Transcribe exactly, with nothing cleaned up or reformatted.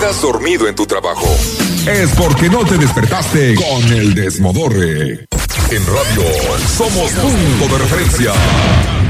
estás dormido en tu trabajo. Es porque no te despertaste con el desmodorre. En radio somos punto de referencia.